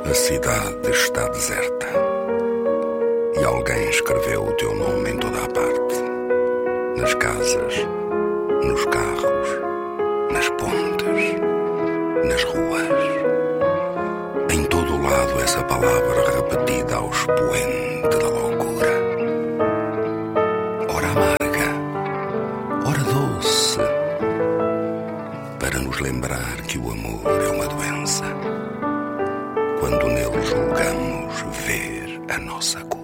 A cidade está deserta e alguém escreveu o teu nome em toda a parte. Nas casas, nos carros, nas pontes, nas ruas. Em todo o lado essa palavra repetida ao expoente da loucura. Ora amarga, ora doce, para nos lembrar que o amor é uma doença. Quando nele julgamos ver a nossa cor.